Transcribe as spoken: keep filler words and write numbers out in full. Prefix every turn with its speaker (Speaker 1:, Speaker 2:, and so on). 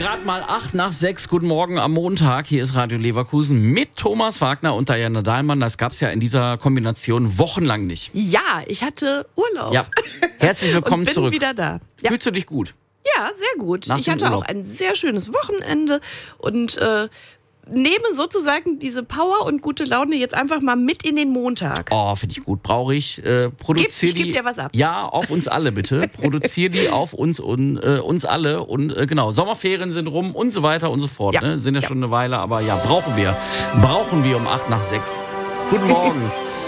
Speaker 1: Gerade mal acht nach sechs. Guten Morgen am Montag. Hier ist Radio Leverkusen mit Thomas Wagner und Diana Dahlmann. Das gab's ja in dieser Kombination wochenlang nicht.
Speaker 2: Ja, ich hatte Urlaub.
Speaker 1: Ja, herzlich willkommen
Speaker 2: und bin
Speaker 1: zurück.
Speaker 2: wieder da. Ja.
Speaker 1: Fühlst du dich gut?
Speaker 2: Ja, sehr gut.
Speaker 1: Nach
Speaker 2: ich
Speaker 1: dem
Speaker 2: hatte
Speaker 1: Urlaub.
Speaker 2: auch ein sehr schönes Wochenende und äh, nehme sozusagen diese Power und gute Laune jetzt einfach mal mit in den Montag.
Speaker 1: Oh, finde ich gut. Brauche ich. Äh, produzier
Speaker 2: Gib- ich
Speaker 1: die.
Speaker 2: geb dir was ab.
Speaker 1: Ja, auf uns alle bitte. Produzier die auf uns und äh, uns alle. Und äh, genau, Sommerferien sind rum und so weiter und so fort.
Speaker 2: Ja.
Speaker 1: Ne? Sind ja,
Speaker 2: Ja.
Speaker 1: schon eine Weile, aber ja, brauchen wir. Brauchen wir um acht nach sechs. Guten Morgen.